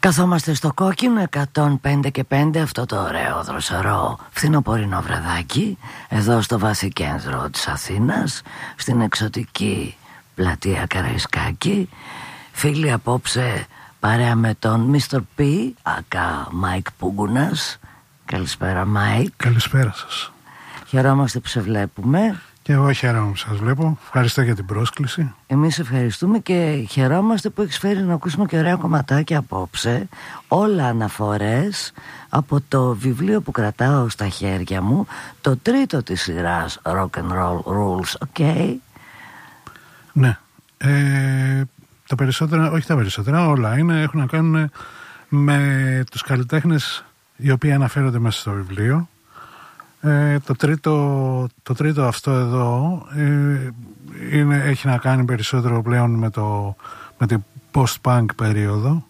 Καθόμαστε στο κόκκινο 105 και 5, αυτό το ωραίο δροσερό φθινοπορεινό βραδάκι, εδώ στο βάθη κέντρο της Αθήνας, στην εξωτική πλατεία Καραϊσκάκη. Φίλοι, απόψε παρέα με τον Mr. P, ακά Μάικ Πούγκουνας. Καλησπέρα Μάικ. Καλησπέρα σας. Χαιρόμαστε που σε βλέπουμε. Και εγώ χαίρομαι που σας βλέπω. Ευχαριστώ για την πρόσκληση. Εμείς ευχαριστούμε και χαιρόμαστε που έχεις φέρει να ακούσουμε και ωραία κομματάκια απόψε. Όλα αναφορές από το βιβλίο που κρατάω στα χέρια μου, το τρίτο της σειράς Rock and Roll Rules, ok? Ναι. Τα περισσότερα, όχι τα περισσότερα, όλα έχουν να κάνουν με τους καλλιτέχνες οι οποίοι αναφέρονται μέσα στο βιβλίο. Το τρίτο αυτό εδώ έχει να κάνει περισσότερο πλέον με την post-punk περίοδο,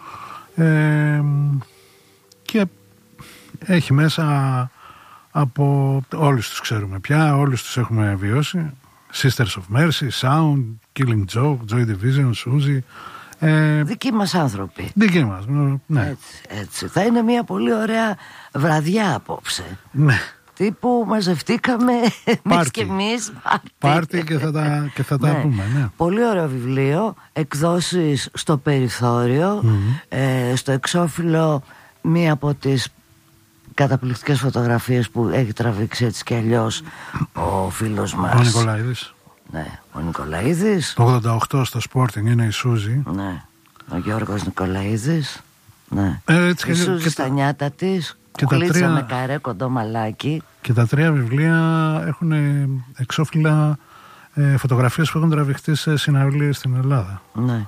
και έχει μέσα από όλους τους ξέρουμε πια, όλους τους έχουμε βιώσει. Sisters of Mercy, Sound, Killing Joke, Joy Division, Suzy. Δικοί μας άνθρωποι. Δικοί μας, ναι. Έτσι. Θα είναι μια πολύ ωραία βραδιά απόψε. Ναι. Τύπου μαζευτήκαμε εμείς και εμείς. Πάρτι και θα τα πούμε, ναι. Πολύ ωραίο βιβλίο, εκδόσεις στο περιθώριο, στο εξώφυλλο μία από τις καταπληκτικές φωτογραφίες που έχει τραβήξει έτσι και αλλιώς ο φίλος μας ο Νικολαίδης. Ναι, ο Νικολαίδης. Το 88 στο Sporting είναι η Σούζη. Ναι, ο Γιώργος Νικολαίδης. Ναι. Έτσι, η Σούζη στα νιάτα της, κουκλίτσα με καρέ, κοντό μαλάκι. Και τα τρία βιβλία έχουν εξώφυλλα φωτογραφίες που έχουν τραβηχτεί σε συναυλίες στην Ελλάδα. Ναι.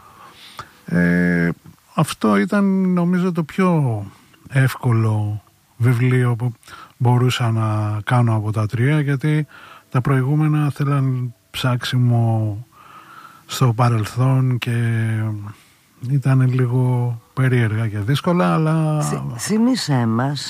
Αυτό ήταν νομίζω το πιο εύκολο βιβλίο που μπορούσα να κάνω από τα τρία, γιατί τα προηγούμενα θέλαν ψάξιμο στο παρελθόν και ήταν λίγο περίεργα και δύσκολα, αλλά θύμισέ μας.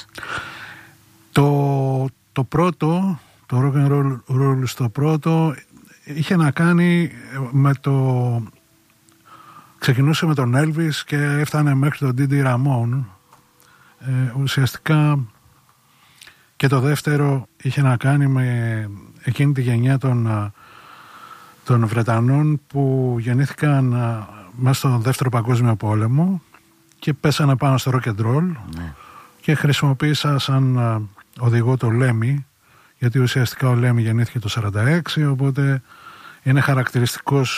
Το πρώτο, το Rock and Roll Rules, το πρώτο είχε να κάνει με ξεκινούσε με τον Elvis και έφτανε μέχρι τον Didi Ramone. Ουσιαστικά, και το δεύτερο είχε να κάνει με εκείνη τη γενιά των Βρετανών που γεννήθηκαν μέσα στον Δεύτερο Παγκόσμιο Πόλεμο και πέσανε πάνω στο rock and roll, ναι. Και χρησιμοποίησα σαν οδηγό το Λέμι, γιατί ουσιαστικά ο Λέμι γεννήθηκε το 1946, οπότε είναι χαρακτηριστικός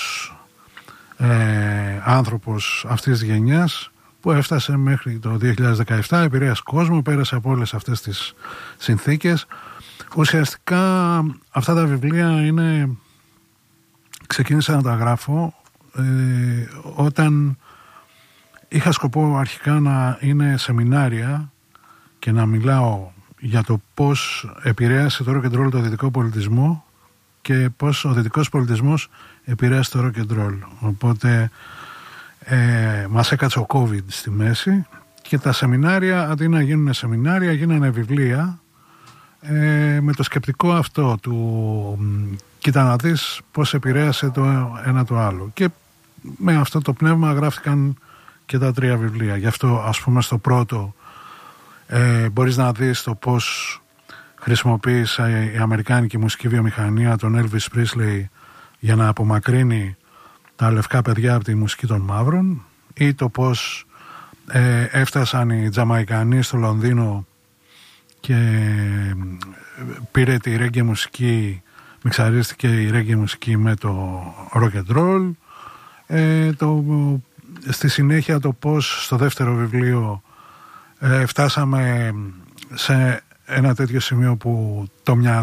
άνθρωπος αυτής της γενιάς που έφτασε μέχρι το 2017, επηρέασε κόσμο, πέρασε από όλες αυτές τις συνθήκες. Ουσιαστικά αυτά τα βιβλία ξεκίνησα να τα γράφω όταν είχα σκοπό αρχικά να είναι σεμινάρια και να μιλάω για το πώς επηρέασε το rock and roll το δυτικό πολιτισμό και πώς ο δυτικός πολιτισμός επηρέασε το rock and roll. Οπότε μας έκατσε ο COVID στη μέση και τα σεμινάρια, αντί να γίνουν σεμινάρια, γίνανε βιβλία, με το σκεπτικό αυτό του κοίτα να δεις πώς επηρέασε το ένα το άλλο, και με αυτό το πνεύμα γράφτηκαν και τα τρία βιβλία. Γι' αυτό, ας πούμε, στο πρώτο μπορείς να δεις το πώς χρησιμοποίησε η αμερικάνικη μουσική βιομηχανία τον Elvis Presley για να απομακρύνει τα λευκά παιδιά από τη μουσική των μαύρων, ή το πώς έφτασαν οι Τζαμαϊκανοί στο Λονδίνο και πήρε τη ρέγγε μουσική, μιξαρίστηκε η ρέγγε μουσική με το rock and roll. Στη συνέχεια το πώς στο δεύτερο βιβλίο φτάσαμε σε ένα τέτοιο σημείο που το μυαλό